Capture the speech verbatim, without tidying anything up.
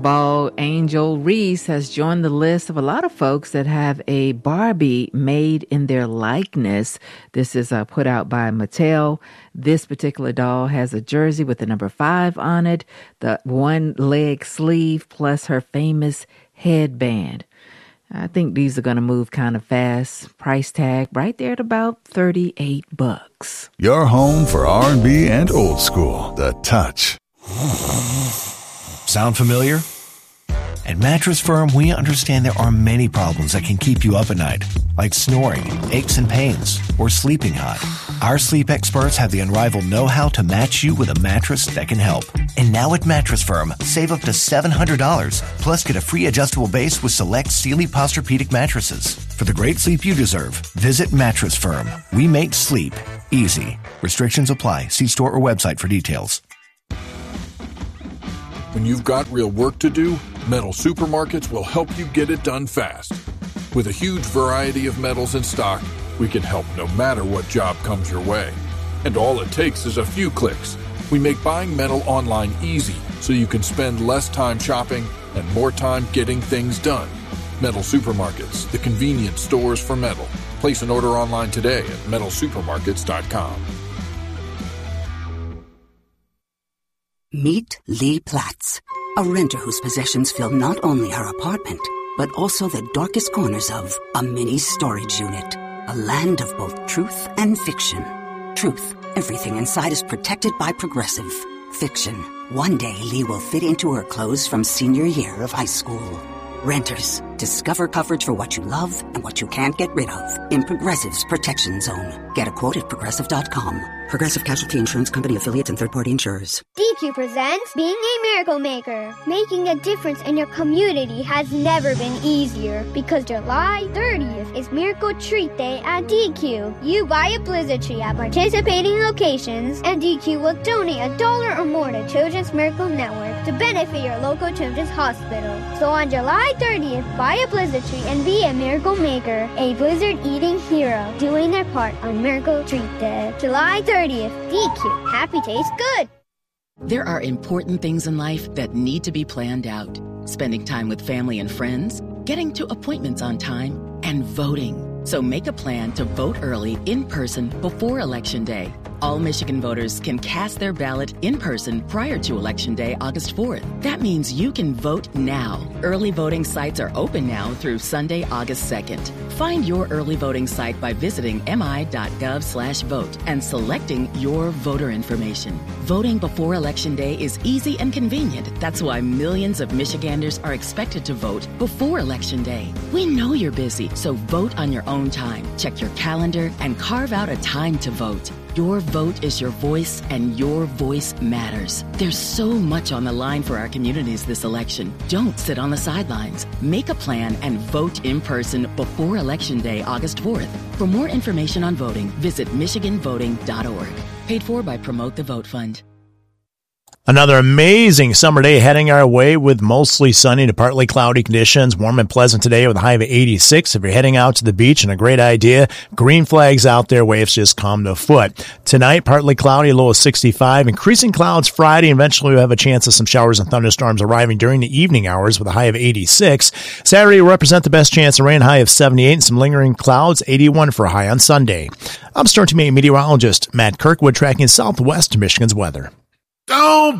Ball Angel Reese has joined the list of a lot of folks that have a Barbie made in their likeness. This is uh, put out by Mattel. This particular doll has a jersey with the number five on it, the one leg sleeve, plus her famous headband. I think these are going to move kind of fast. Price tag right there at about thirty-eight bucks. Your home for R and B and old school. The Touch. Sound familiar? At Mattress Firm, we understand there are many problems that can keep you up at night, like snoring, aches and pains, or sleeping hot. Our sleep experts have the unrivaled know-how to match you with a mattress that can help. And now at Mattress Firm, save up to seven hundred dollars, plus get a free adjustable base with select Sealy Posturepedic mattresses. For the great sleep you deserve, visit Mattress Firm. We make sleep easy. Restrictions apply. See store or website for details. When you've got real work to do, Metal Supermarkets will help you get it done fast. With a huge variety of metals in stock, we can help no matter what job comes your way. And all it takes is a few clicks. We make buying metal online easy so you can spend less time shopping and more time getting things done. Metal Supermarkets, the convenient stores for metal. Place an order online today at metal supermarkets dot com. Meet Lee Platts, a renter whose possessions fill not only her apartment, but also the darkest corners of a mini storage unit. A land of both truth and fiction. Truth, everything inside is protected by Progressive. Fiction, one day Lee will fit into her clothes from senior year of high school. Renters, discover coverage for what you love and what you can't get rid of in Progressive's Protection Zone. Get a quote at progressive dot com. Progressive Casualty Insurance Company affiliates and third-party insurers. D Q presents Being a Miracle Maker. Making a difference in your community has never been easier because July thirtieth is Miracle Treat Day at D Q. You buy a blizzard tree at participating locations, and D Q will donate a dollar or more to Children's Miracle Network to benefit your local children's hospital. So on July thirtieth, buy a blizzard tree and be a miracle maker, a blizzard-eating hero, doing their part on Miracle Treat Day. July thirtieth, D Q. Happy tastes good. There are important things in life that need to be planned out. Spending time with family and friends, getting to appointments on time, and voting. So make a plan to vote early in person before Election Day. All Michigan voters can cast their ballot in person prior to Election Day, August fourth. That means you can vote now. Early voting sites are open now through Sunday, August second. Find your early voting site by visiting mi.gov slash vote and selecting your voter information. Voting before Election Day is easy and convenient. That's why millions of Michiganders are expected to vote before Election Day. We know you're busy, so vote on your own time. Check your calendar and carve out a time to vote. Your vote is your voice, and your voice matters. There's so much on the line for our communities this election. Don't sit on the sidelines. Make a plan and vote in person before Election Day, August fourth. For more information on voting, visit michigan voting dot org. Paid for by Promote the Vote Fund. Another amazing summer day heading our way with mostly sunny to partly cloudy conditions. Warm and pleasant today with a high of eighty-six. If you're heading out to the beach, and a great idea, green flags out there, waves just calm to foot. Tonight, partly cloudy, low of sixty-five. Increasing clouds Friday. Eventually, we'll have a chance of some showers and thunderstorms arriving during the evening hours with a high of eighty-six. Saturday will represent the best chance of rain, high of seventy-eight, and some lingering clouds, eighty-one for a high on Sunday. I'm Storm Team eight meteorologist Matt Kirkwood tracking Southwest Michigan's weather. Don't